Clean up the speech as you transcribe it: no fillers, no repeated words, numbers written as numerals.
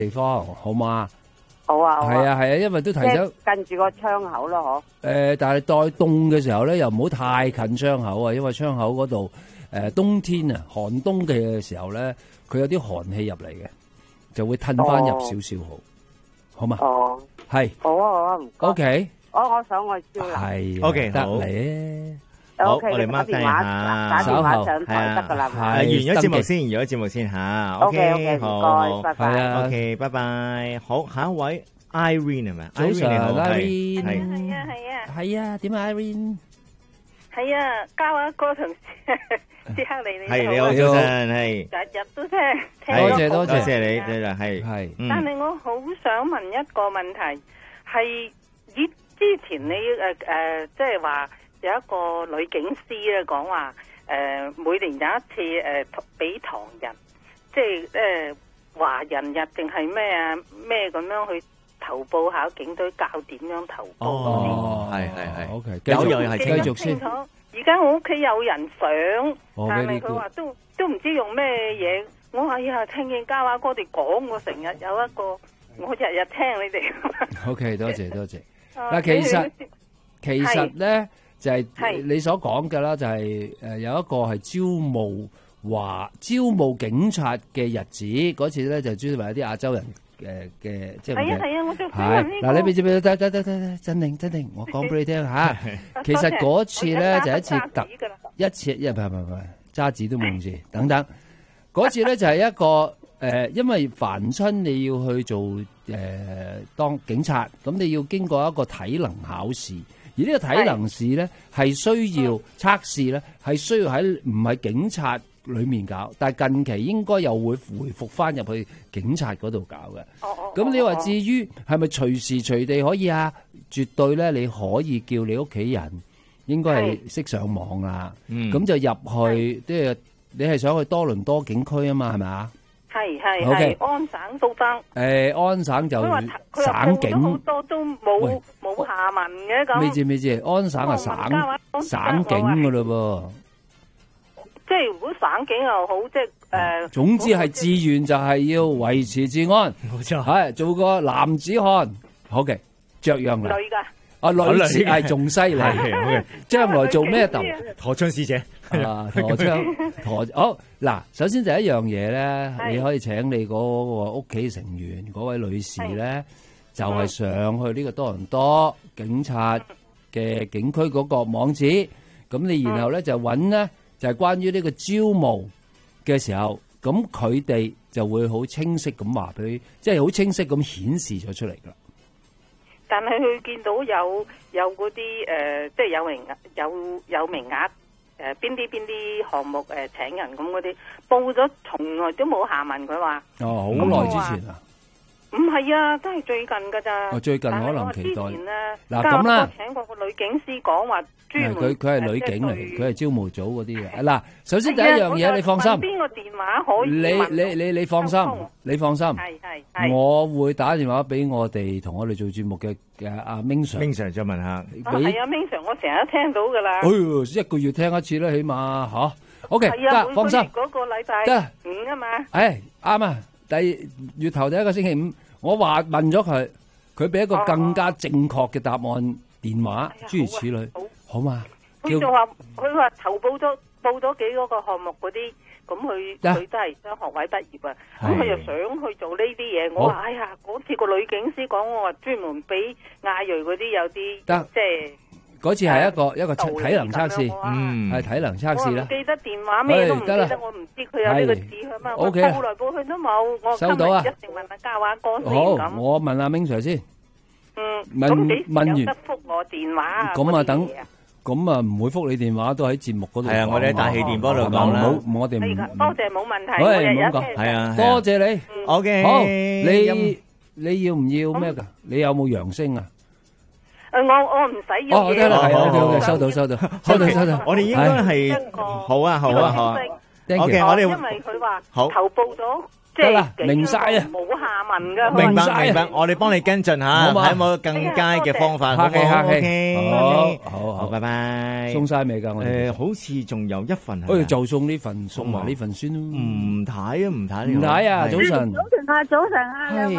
地方，好嘛？ 好啊， 係啊，因為都提醒近住個窗口咯， 但係再凍嘅時候咧，又唔好太近窗口啊，因為窗口嗰度冬天啊，寒冬嘅時候咧，佢有啲寒氣入嚟嘅，就會褪翻入少少好嘛？ 哦， 係， 好啊，唔該。 OK， 我想我招攬。 係 OK， 得好嚟。 好， OK， 我哋 mark 低下， 打電話上台得噶啦。 完咗節目先吓。 OK， 好， 拜拜。 OK，拜拜。好，下一位 Irene 係咪？ 早晨 ，Irene， 係啊，點啊 Irene？ 係啊，嘉華哥同即刻嚟你係你好，早晨，係日日都聽多謝你，係。 但係我好想問一個問題，係之前你即係話有一個女警司咧講話每年有一次俾唐人，即係華人日定係咩咁樣去投報考警隊，教點樣投報。 哦，係 ，OK， 繼續先。 而家我屋企有人想，但係佢話都唔知用咩嘢。我話呀，聽見嘉華哥哋講，我成日有一個，我日日聽你哋。 OK， 多謝。嗱，其實咧就係你所講嘅啦，就係有一個係招募警察嘅日子，嗰次咧就專門有啲亞洲人嘅即係係啊，我就想問呢個。 嗱，你俾得，鎮定，我講俾你聽吓。其實嗰次咧就一次唔係揸紙都冇事，等等。嗰次咧就係一個因為凡親你要去做當警察，咁你要經過一個體能考試，而呢個體能試咧係需要測試咧，係需要喺唔係警察裏面搞，但係近期應該又會回復翻入去警察嗰度搞嘅。咁你話至於係咪隨時隨地可以啊？絕對咧，你可以叫你屋企人應該係識上網啦。咁就入去，即係你係想去多倫多警區啊嘛，係咪啊？ 係，安省都得。 安省就省警好多都冇下文嘅咁。 未知，安省係省警噶嘞噃。 即係如果省警又好，即係總之係志願就係要維持治安， 冇錯， 係做個男子漢。好嘅，着樣嚟。 女噶， 女子係仲犀利。將來做咩斗？ 陀槍師姐。 陀槍。好嗱，首先第一樣嘢咧，你可以請你嗰個屋企成員嗰位女士咧，就係上去呢個多倫多警察嘅警區嗰個網址，咁你然後咧就揾咧。就係關於呢個招募嘅時候，咁佢哋就會好清晰咁話俾佢，即係好清晰咁顯示咗出嚟㗎。 但係佢見到有嗰啲即係有名額邊啲項目請人咁嗰啲報咗，從來都冇下文。佢話好耐之前啊。 唔係啊，都係最近㗎咋。 最近可能期待。 嗱咁啦，請過個女警司講話專門。 佢係女警嚟，佢係招募組嗰啲嘅。嗱，首先第一樣嘢，你放心。 邊個電話可以？ 你放心，你放心。 係。 我會打電話俾我哋同我哋做節目嘅阿 Ming Sir 再問下。 係啊 ，Ming Sir，我成日都聽到㗎啦。 一個月聽一次啦，起碼嚇。OK，得，放心。 嗰個禮拜五啊嘛。 啱啊。月頭第一個星期五，我話問咗佢，佢俾一個更加正確嘅答案，電話諸如此類，好嘛？ 佢就話投報咗幾嗰個項目嗰啲，咁佢都係雙學位畢業啊，咁佢又想去做呢啲嘢。我話嗰次個女警司講，我話專門俾亞裔嗰啲有啲即係。 嗰次係一個體能測試，係體能測試啦。 我唔記得電話，咩都唔記得，我唔知佢有呢個字係嘛。我報來報去都冇，我今日一定問阿嘉華哥先咁。 好，我問阿 Ming Sir 先。 咁幾時有得覆我電話啊？ 咁啊等，咁啊唔會覆你電話，都喺節目嗰度。 係啊，我哋喺大氣電波度講啦。 我哋唔多謝，冇問題。 我日日聽。 係啊， 多謝你。 OK， 好，你要唔要咩噶？你有冇揚聲啊？ 我唔使要嘢。 我聽啦，係啊，收到。 我哋應該係好啊。OK，我哋因為佢話投報咗即得啦係明晒啊冇下文㗎。 明晒白明白，我哋幫你跟進下， 好嘛睇有冇更佳嘅方法。 客氣好唔好客氣 OK 好好，拜拜。 送晒未㗎？我哋好似仲有一份係咪啊。 就送呢份，送埋呢份先咯。 唔睇啊，唔睇呢個。 唔睇啊， 係早晨。 早晨啊，早晨啊， 係兩位